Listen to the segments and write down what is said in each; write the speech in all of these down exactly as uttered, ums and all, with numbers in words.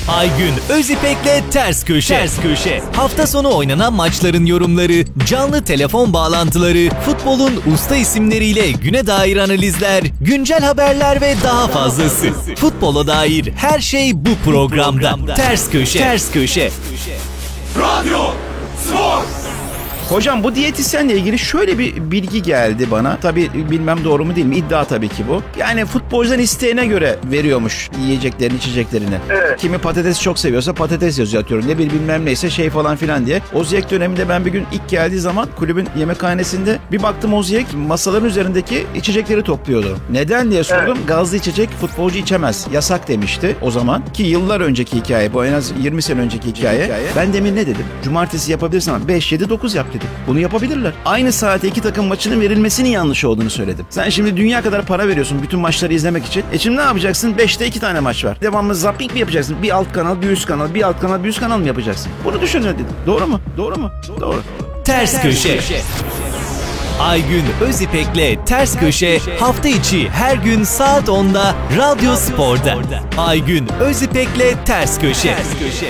Aygün Özipek'le Ters Köşe. Ters Köşe. Hafta sonu oynanan maçların yorumları, canlı telefon bağlantıları, futbolun usta isimleriyle güne dair analizler, güncel haberler ve daha fazlası. Futbola dair her şey bu programda. Ters Köşe. Ters Köşe. Radyo Spor. Hocam bu diyetisyenle ilgili şöyle bir bilgi geldi bana. Tabii bilmem doğru mu değil mi? İddia tabii ki bu. Yani futbolcudan isteğine göre veriyormuş yiyeceklerini, içeceklerini. Evet. Kimi patates çok seviyorsa patates yazıyor atıyorum. Ne bir bilmem neyse şey falan filan diye. Oziyek döneminde ben bir gün ilk geldiği zaman kulübün yemekhanesinde bir baktım Oziyek masaların üzerindeki içecekleri topluyordu. Neden diye sordum. Evet. Gazlı içecek futbolcu içemez. Yasak demişti o zaman. Ki yıllar önceki hikaye bu, en az yirmi sene önceki hikaye. hikaye. Ben demin ne dedim? Cumartesi yapabilirsin ama beş yedi dokuz yap dedim. Bunu yapabilirler. Aynı saate iki takım maçının verilmesinin yanlış olduğunu söyledim. Sen şimdi dünya kadar para veriyorsun bütün maçları izlemek için. E şimdi ne yapacaksın? beşte iki tane maç var. Devamlı zapping mi yapacaksın? Bir alt kanal, bir üst kanal, bir alt kanal, bir üst kanal mı yapacaksın? Bunu düşünün dedim. Doğru mu? Doğru mu? Doğru. Doğru. Ters Köşe. Aygün Özipek'le Ters Köşe hafta içi her gün saat onda Radyo Spor'da. Aygün Özipek'le Ters Köşe. Ters Köşe.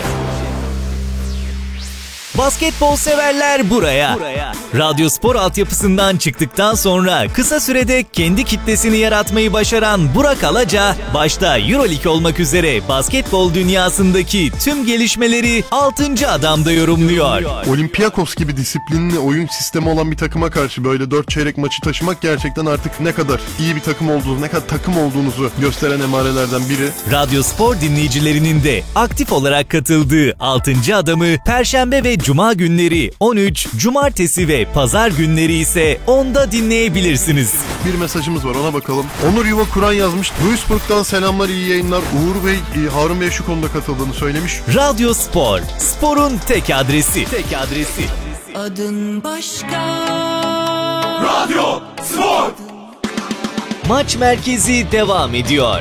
Basketbol severler buraya. buraya. Radyo Spor altyapısından çıktıktan sonra kısa sürede kendi kitlesini yaratmayı başaran Burak Alaca, başta EuroLeague olmak üzere basketbol dünyasındaki tüm gelişmeleri altıncı adamda yorumluyor. Olympiakos gibi disiplinli oyun sistemi olan bir takıma karşı böyle dört çeyrek maçı taşımak gerçekten artık ne kadar iyi bir takım olduğunu, ne kadar takım olduğunuzu gösteren emarelerden biri. Radyo Spor dinleyicilerinin de aktif olarak katıldığı altıncı adamı Perşembe ve Cuma günleri on üç, Cumartesi ve Pazar günleri ise onda dinleyebilirsiniz. Bir mesajımız var, ona bakalım. Onur Yuva Kur'an yazmış. Duisburg'dan selamlar, iyi yayınlar. Uğur Bey, Harun Bey şu konuda katıldığını söylemiş. Radyo Spor, sporun tek adresi. Tek adresi. Adın başka. Radyo Spor. Maç merkezi devam ediyor.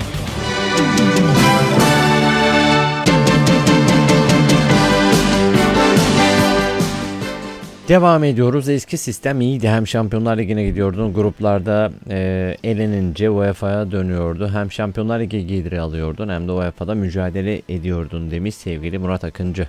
Devam ediyoruz. Eski sistem iyiydi. Hem Şampiyonlar Ligi'ne gidiyordun. Gruplarda e, elenince U E F A'ya dönüyordu. Hem Şampiyonlar Ligi giydiri alıyordun hem de U E F A'da mücadele ediyordun demiş sevgili Murat Akıncı.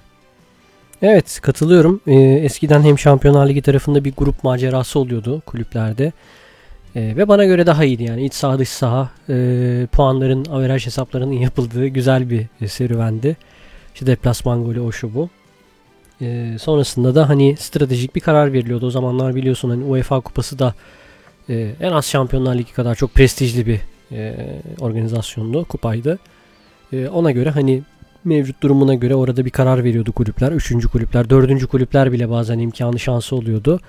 Evet, katılıyorum. Ee, eskiden hem Şampiyonlar Ligi tarafında bir grup macerası oluyordu kulüplerde. Ee, ve bana göre daha iyiydi. Yani iç saha dış saha e, puanların, averaj hesaplarının yapıldığı güzel bir e, serüvendi. İşte deplasman golü, o şu bu. Ee, sonrasında da hani stratejik bir karar veriliyordu. O zamanlar biliyorsun hani U E F A Kupası da e, en az Şampiyonlar Ligi kadar çok prestijli bir e, organizasyondu, kupaydı. E, ona göre hani mevcut durumuna göre orada bir karar veriyordu kulüpler. Üçüncü kulüpler, dördüncü kulüpler bile bazen imkanı şansı oluyordu.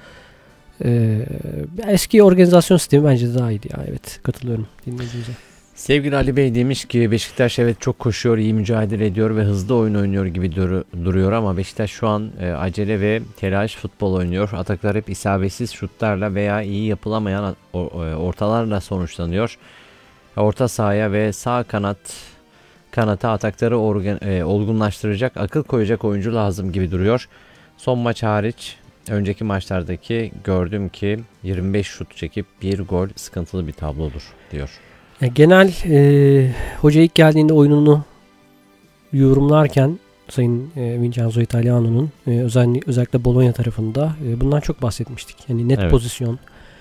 E, eski organizasyon sistemi bence de daha iyiydi ya. Evet, katılıyorum dinleyicimize. Sevgili Ali Bey demiş ki Beşiktaş evet çok koşuyor, iyi mücadele ediyor ve hızlı oyun oynuyor gibi dur- duruyor ama Beşiktaş şu an e, acele ve telaş futbol oynuyor. Ataklar hep isabetsiz şutlarla veya iyi yapılamayan ortalarla sonuçlanıyor. Orta sahaya ve sağ kanat kanata atakları organ, e, olgunlaştıracak, akıl koyacak oyuncu lazım gibi duruyor. Son maç hariç önceki maçlardaki gördüm ki yirmi beş şut çekip bir gol sıkıntılı bir tablodur diyor. Genel e, hoca ilk geldiğinde oyununu yorumlarken Sayın e, Vincenzo Italiano'nun e, özellikle, özellikle Bologna tarafında e, bundan çok bahsetmiştik. Yani net evet. pozisyon,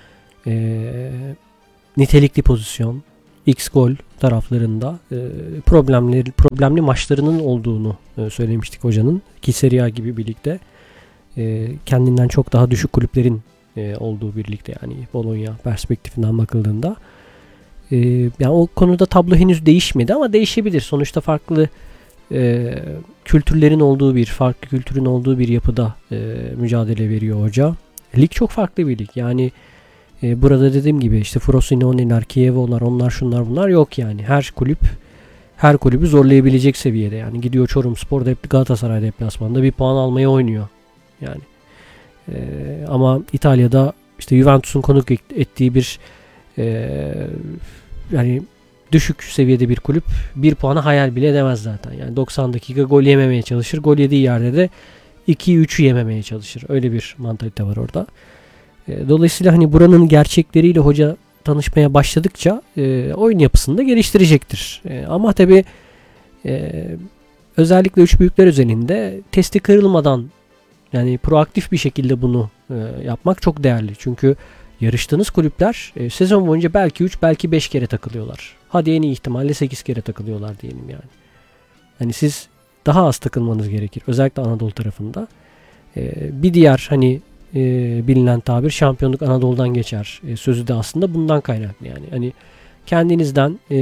e, nitelikli pozisyon, X gol taraflarında e, problemleri, problemli maçlarının olduğunu e, söylemiştik hocanın. Ki Serie A gibi birlikte e, kendinden çok daha düşük kulüplerin e, olduğu birlikte, yani Bologna perspektifinden bakıldığında. Ee, yani o konuda tablo henüz değişmedi ama değişebilir. Sonuçta farklı e, kültürlerin olduğu bir, farklı kültürün olduğu bir yapıda e, mücadele veriyor hoca. Lig çok farklı bir lig. Yani e, burada dediğim gibi işte Frosinone'ler, Kiyevo'lar, onlar şunlar bunlar yok yani. Her kulüp her kulübü zorlayabilecek seviyede. Yani gidiyor Çorumspor Galatasaray deplasmanında bir puan almaya oynuyor. Yani e, ama İtalya'da işte Juventus'un konuk ettiği bir Ee, yani düşük seviyede bir kulüp bir puanı hayal bile edemez zaten. Yani doksan dakika gol yememeye çalışır. Gol yediği yerde de iki üçü yememeye çalışır. Öyle bir mantalite var orada. Ee, dolayısıyla hani buranın gerçekleriyle hoca tanışmaya başladıkça e, oyun yapısını da geliştirecektir. E, ama tabii e, özellikle üç büyükler özelinde testi kırılmadan, yani proaktif bir şekilde bunu e, yapmak çok değerli. Çünkü yarıştığınız kulüpler e, sezon boyunca belki üç belki beş kere takılıyorlar. Hadi en iyi ihtimalle sekiz kere takılıyorlar diyelim yani. Hani siz daha az takılmanız gerekir. Özellikle Anadolu tarafında. E, bir diğer hani e, bilinen tabir şampiyonluk Anadolu'dan geçer. E, sözü de aslında bundan kaynaklı yani. Hani kendinizden e,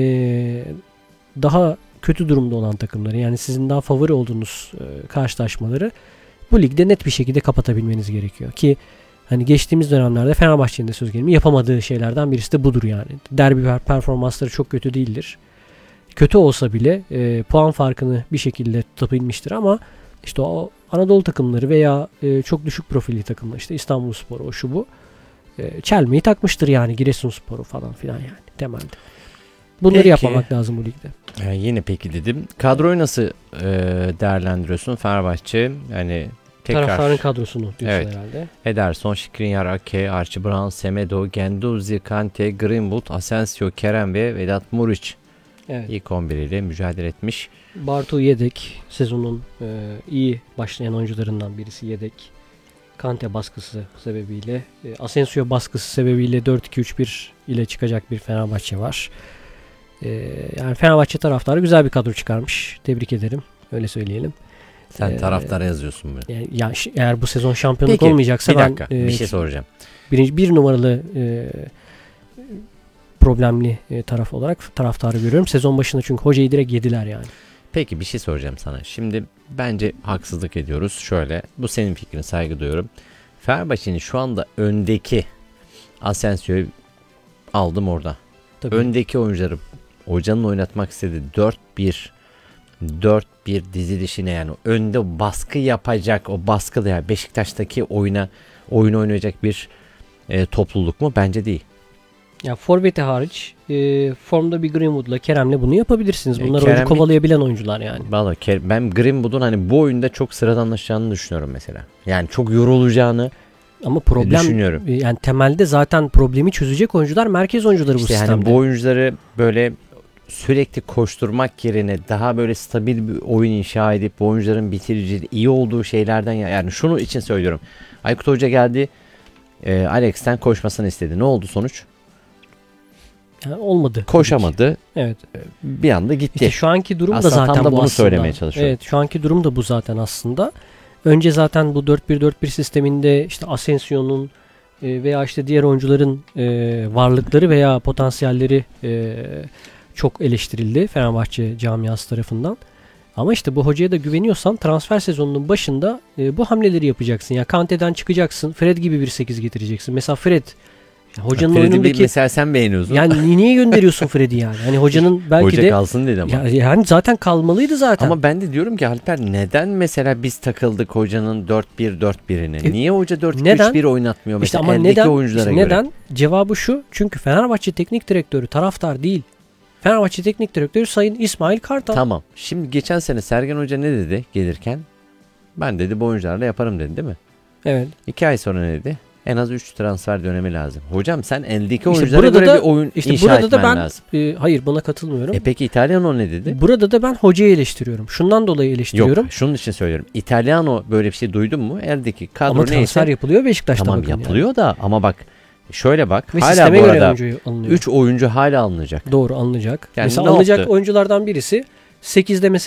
daha kötü durumda olan takımları, yani sizin daha favori olduğunuz e, karşılaşmaları bu ligde net bir şekilde kapatabilmeniz gerekiyor ki hani geçtiğimiz dönemlerde Fenerbahçe'nin de söz gelimi yapamadığı şeylerden birisi de budur yani. Derbi performansları çok kötü değildir. Kötü olsa bile e, puan farkını bir şekilde tutabilmiştir ama işte o Anadolu takımları veya e, çok düşük profilli takımlar, işte İstanbulspor, o şu bu e, çelmeyi takmıştır yani, Giresunspor'u falan filan yani temelde. Bunları Peki. yapmamak lazım bu ligde. Ee, yine peki dedim. Kadroyu nasıl e, değerlendiriyorsun Fenerbahçe? Yani tekrar Taraftarın kadrosunu diyorsun Evet. herhalde. Ederson, Skriniar, Ake, Archie Brown, Semedo, Guendouzi, Kante, Greenwood, Asensio, Kerem ve Vedat Muriç Evet. ilk on bir ile mücadele etmiş. Bartu yedek. Sezonun e, iyi başlayan oyuncularından birisi yedek. Kante baskısı sebebiyle, e, Asensio baskısı sebebiyle dört iki üç bir ile çıkacak bir Fenerbahçe var. E, yani Fenerbahçe taraftarı güzel bir kadro çıkarmış. Tebrik ederim. Öyle söyleyelim. Sen Ee, taraftara yazıyorsun bunu. Yani, ya ş- eğer bu sezon şampiyonluk Peki, olmayacaksa bir dakika ben e, bir şey soracağım. birinci bir numaralı e, problemli e, taraf olarak taraftarı görüyorum. Sezon başında çünkü hocayı direkt yediler yani. Peki bir şey soracağım sana. Şimdi bence haksızlık ediyoruz. Şöyle, bu senin fikrine saygı duyuyorum. Fenerbahçe'nin şu anda öndeki Asensio'yu aldım orada. Tabii. Öndeki oyuncuları hocanın oynatmak istediği dört bir dört bir dizilişine, yani önde baskı yapacak, o baskılı yani Beşiktaş'taki oyuna oyun oynayacak bir e, topluluk mu? Bence değil. Ya forveti hariç e, formda bir Greenwood'la Kerem'le bunu yapabilirsiniz. E, Bunlar Kerem oyuncu kovalayabilen oyuncular yani. Vallahi Ke- ben Greenwood'un hani bu oyunda çok sıradanlaşacağını düşünüyorum mesela. Yani çok yorulacağını Ama problem düşünüyorum. e, yani temelde zaten problemi çözecek oyuncular merkez oyuncuları bu İşte sistemde. yani bu oyuncuları böyle sürekli koşturmak yerine daha böyle stabil bir oyun inşa edip bu oyuncuların bitirici iyi olduğu şeylerden, ya- yani şunu için söylüyorum. Aykut Hoca geldi, e, Alex'ten koşmasını istedi. Ne oldu sonuç? Yani olmadı. Koşamadı. Evet. Bir anda gitti. İşte şu anki durum da Aslında tam zaten da bu bunu aslında. söylemeye çalışıyorum. Evet, şu anki durum da bu zaten aslında. Önce zaten bu dört bir dört bir sisteminde işte Asensio'nun e, veya işte diğer oyuncuların e, varlıkları veya potansiyelleri e, çok eleştirildi Fenerbahçe camiası tarafından. Ama işte bu hocaya da güveniyorsan transfer sezonunun başında e, bu hamleleri yapacaksın. Ya Kante'den çıkacaksın. Fred gibi bir sekiz getireceksin. Mesela Fred ya hocanın Fred'i bir oyunundaki mesela sen beğeniyorsun. yani niye gönderiyorsun Fred'i yani? Hani hocanın belki Hoca de kalsın dedi ama. ya, yani zaten kalmalıydı zaten. Ama ben de diyorum ki Alper, neden mesela biz takıldık hocanın dört bir dört birine? E, Niye hoca dört iki neden? üç bir oynatmıyor İşte mesela ama eldeki neden? oyunculara işte göre? neden? Cevabı şu. Çünkü Fenerbahçe teknik direktörü taraftar değil. Fenerbahçe teknik direktörü Sayın İsmail Kartal. Tamam. Şimdi geçen sene Sergen Hoca ne dedi gelirken? Ben dedi bu oyuncularla yaparım dedi, değil mi? Evet. İki ay sonra ne dedi? En az üç transfer dönemi lazım. Hocam sen eldeki İşte oyunculara burada göre da- bir oyun İşte inşa burada da etmen ben lazım. e, hayır buna katılmıyorum. E peki İtalyano ne dedi? Burada da ben hocayı eleştiriyorum. Şundan dolayı eleştiriyorum. Yok, şunun için söylüyorum. İtalyano böyle bir şey duydun mu? Eldeki kadro Ama transfer neyse. yapılıyor Beşiktaş'ta Tamam bakın yani. yapılıyor da ama bak şöyle bak. Ve hala sisteme bu göre arada oyuncu alınıyor. üç oyuncu hala alınacak. Doğru alınacak. Yani mesela ne alınacak yaptı? oyunculardan birisi sekizde